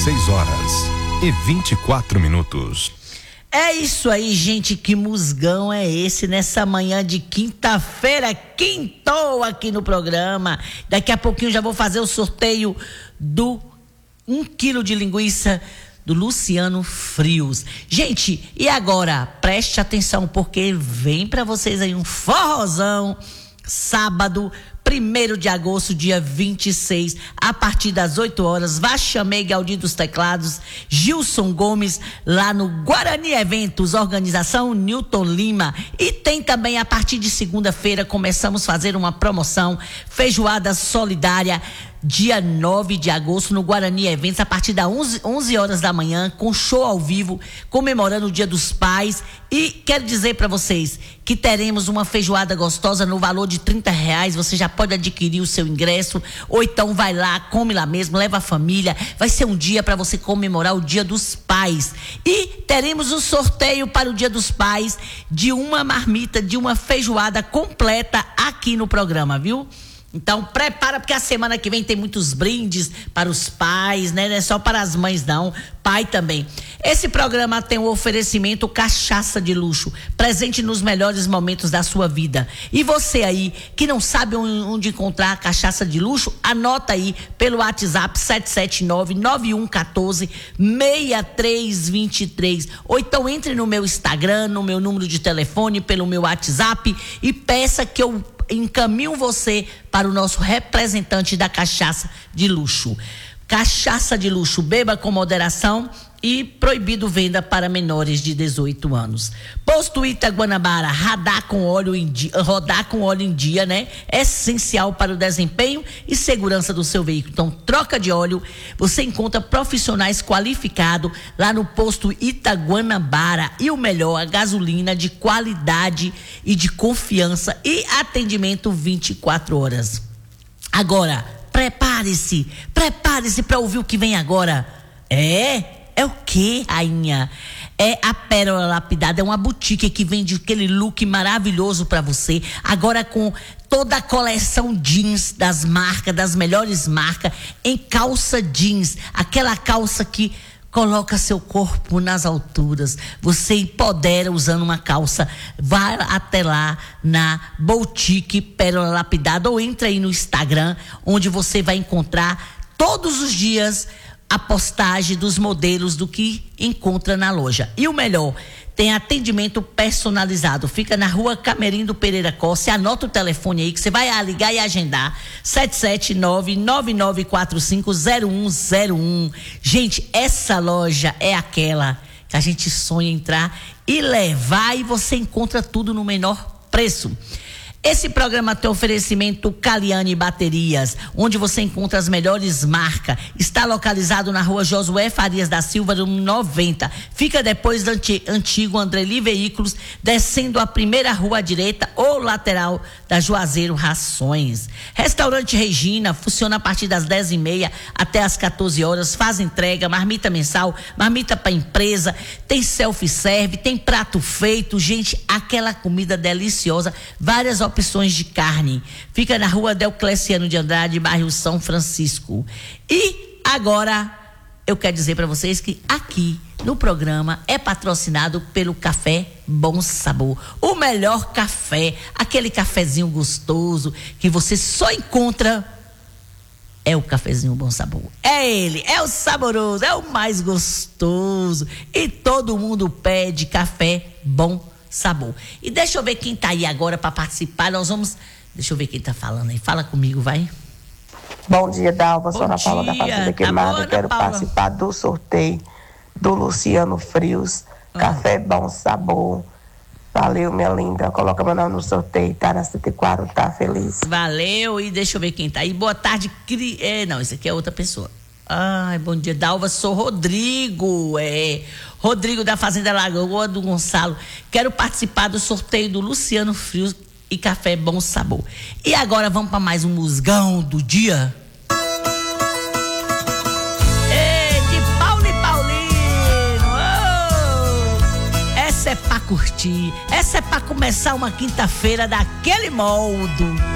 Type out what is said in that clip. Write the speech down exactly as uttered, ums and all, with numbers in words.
dezesseis horas e vinte e quatro minutos. É isso aí, gente, que musgão é esse nessa manhã de quinta-feira, quintou aqui no programa. Daqui a pouquinho já vou fazer o sorteio do um quilo de linguiça do Luciano Frios. Gente, e agora, preste atenção, porque vem pra vocês aí um forrozão, sábado, primeiro de agosto, dia vinte e seis, a partir das oito horas, Vachamei Gaudí dos Teclados, Gilson Gomes, lá no Guarani Eventos, organização Newton Lima. E tem também, a partir de segunda-feira, começamos a fazer uma promoção, feijoada solidária, dia nove de agosto, no Guarani Eventos, a partir das onze horas da manhã, com show ao vivo, comemorando o Dia dos Pais. E quero dizer para vocês que teremos uma feijoada gostosa no valor de trinta reais. Você já pode adquirir o seu ingresso, ou então vai lá, come lá mesmo, leva a família. Vai ser um dia para você comemorar o Dia dos Pais. E teremos um sorteio para o Dia dos Pais de uma marmita, de uma feijoada completa aqui no programa, viu? Então prepara, porque a semana que vem tem muitos brindes para os pais, né? Não é só para as mães não, pai também. Esse programa tem o oferecimento Cachaça de Luxo, presente nos melhores momentos da sua vida. E você aí que não sabe onde encontrar a Cachaça de Luxo, anota aí pelo WhatsApp sete sete nove, nove um um quatro, seis três dois três, ou então entre no meu Instagram, no meu número de telefone, pelo meu WhatsApp, e peça que eu encaminho você para o nosso representante da Cachaça de Luxo. Cachaça de Luxo, beba com moderação e proibido venda para menores de dezoito anos. Posto Itaguanabara, radar com óleo em dia, rodar com óleo em dia, né? É essencial para o desempenho e segurança do seu veículo. Então, troca de óleo, você encontra profissionais qualificados lá no posto Itaguanabara. E o melhor, a gasolina de qualidade e de confiança e atendimento vinte e quatro horas. Agora, prepare-se, prepare-se para ouvir o que vem agora. É... É o quê, rainha? É a Pérola Lapidada, é uma boutique que vende aquele look maravilhoso para você. Agora com toda a coleção jeans das marcas, das melhores marcas, em calça jeans. Aquela calça que coloca seu corpo nas alturas. Você empodera usando uma calça. Vá até lá na boutique Pérola Lapidada ou entra aí no Instagram, onde você vai encontrar todos os dias a postagem dos modelos do que encontra na loja. E o melhor, tem atendimento personalizado. Fica na rua Camerindo Pereira Costa. Anota o telefone aí que você vai ligar e agendar. sete sete nove, nove nove quatro cinco, zero um zero um. Gente, essa loja é aquela que a gente sonha entrar e levar, e você encontra tudo no menor preço. Esse programa tem oferecimento Caliane Baterias, onde você encontra as melhores marcas. Está localizado na rua Josué Farias da Silva, número noventa. Fica depois do antigo Andreli Veículos, descendo a primeira rua à direita ou lateral da Juazeiro Rações. Restaurante Regina, funciona a partir das dez e meia até as quatorze horas. Faz entrega, marmita mensal, marmita para empresa, tem self-serve, tem prato feito. Gente, aquela comida deliciosa, várias opções de carne. Fica na rua Deocleciano de Andrade, bairro São Francisco. E agora eu quero dizer para vocês que aqui no programa é patrocinado pelo Café Bom Sabor. O melhor café, aquele cafezinho gostoso que você só encontra, é o Cafezinho Bom Sabor. É ele, é o saboroso, é o mais gostoso. E todo mundo pede Café Bom Sabor. E deixa eu ver quem tá aí agora para participar. Nós vamos. Deixa eu ver quem tá falando aí. Fala comigo, vai. Bom dia, Dalva. Sou Ana Paula da Fazenda Queimada. Quero Paula. participar do sorteio do Luciano Frios. Ah. Café Bom Sabor. Valeu, minha linda. Coloca meu nome no sorteio. Tá na cento e quatro, tá feliz. Valeu. E deixa eu ver quem tá aí. Boa tarde, Cri... é, não, esse aqui é outra pessoa. Ai, bom dia, Dalva, sou Rodrigo, é, Rodrigo da Fazenda Lagoa do Gonçalo. Quero participar do sorteio do Luciano Frios e Café Bom Sabor. E agora vamos para mais um musgão do dia. Ei, de Paulo e Paulino! Oh! Essa é pra curtir, essa é pra começar uma quinta-feira daquele moldo.